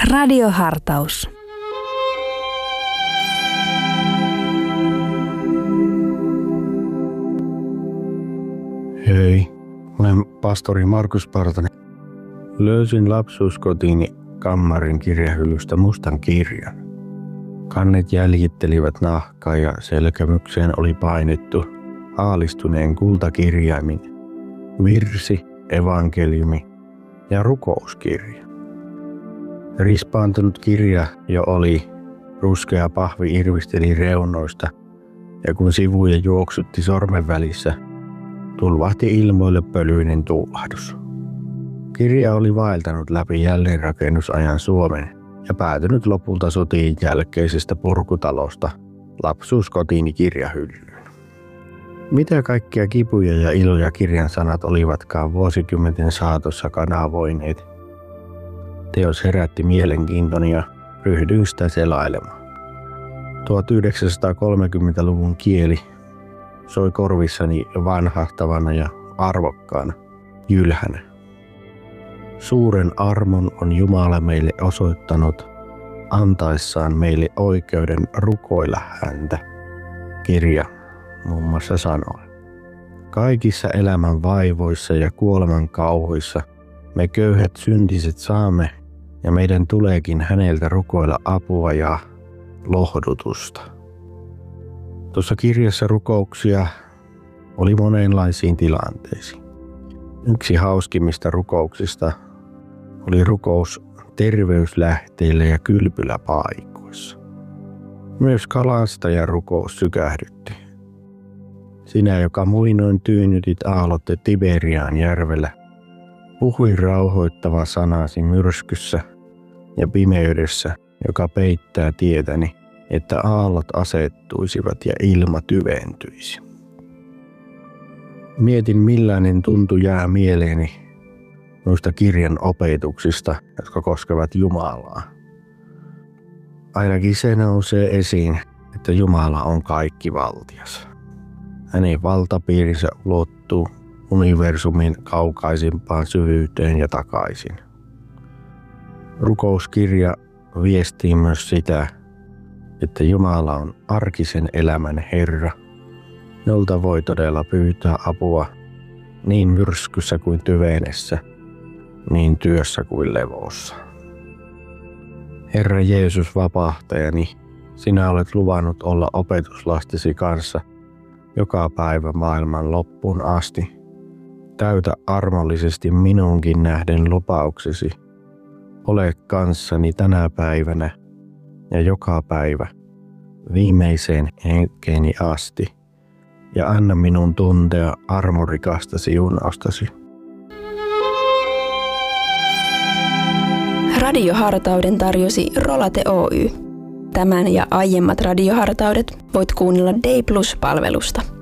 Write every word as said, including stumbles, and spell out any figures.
Radiohartaus. Hei, olen pastori Markus Partanen. Löysin lapsuuskotiini kammarin kirjahyllystä mustan kirjan. Kannet jäljittelivät nahkaa ja selkämykseen oli painettu aalistuneen kultakirjaimin virsi, evankeliumi ja rukouskirja. Rispaantunut kirja jo oli, ruskea pahvi irvisteli reunoista ja kun sivuja juoksutti sormen välissä, tulvahti ilmoille pölyinen tuulahdus. Kirja oli vaeltanut läpi jälleenrakennusajan Suomen ja päätynyt lopulta sotien jälkeisestä purkutalosta lapsuuskotiini kirjahyllyyn. Mitä kaikkia kipuja ja iloja kirjan sanat olivatkaan vuosikymmenten saatossa kanavoineet. Teos herätti mielenkiintoni ja ryhdyin sitä selailemaan. tuhatyhdeksänsataakolmekymmentäluvun kieli soi korvissani vanhahtavana ja arvokkaana, jylhänä. Suuren armon on Jumala meille osoittanut antaessaan meille oikeuden rukoilla häntä, kirja muun muassa sanoo. Kaikissa elämän vaivoissa ja kuoleman kauhuissa me köyhät syntiset saamme ja meidän tuleekin häneltä rukoilla apua ja lohdutusta. Tuossa kirjassa rukouksia oli monenlaisiin tilanteisiin. Yksi hauskimmista rukouksista oli rukous terveyslähteillä ja kylpyläpaikoissa. Myös kalastajan rukous sykähdytti. Sinä, joka muinoin tyynnytit aallotte Tiberiaan järvellä, puhui rauhoittava sanasi myrskyssä ja pimeydessä, joka peittää tietäni, että aallot asettuisivat ja ilma tyventyisi. Mietin, millainen tuntu jää mieleeni noista kirjan opetuksista, jotka koskevat Jumalaa. Ainakin se nousee esiin, että Jumala on kaikkivaltias. Hänen valtapiirinsä ulottuu universumin kaukaisimpaan syvyyteen ja takaisin. Rukouskirja viestii myös sitä, että Jumala on arkisen elämän Herra, jolta voi todella pyytää apua niin myrskyssä kuin tyvenessä, niin työssä kuin levossa. Herra Jeesus vapahtajani, sinä olet luvannut olla opetuslastesi kanssa joka päivä maailman loppuun asti. Täytä armollisesti minunkin nähden lupauksesi. Ole kanssani tänä päivänä ja joka päivä viimeiseen henkeeni asti ja anna minun tuntea armorikasta siunaustasi. Radiohartauden tarjosi Rolate Oy. Tämän ja aiemmat radiohartaudet voit kuunnella Day Plus-palvelusta.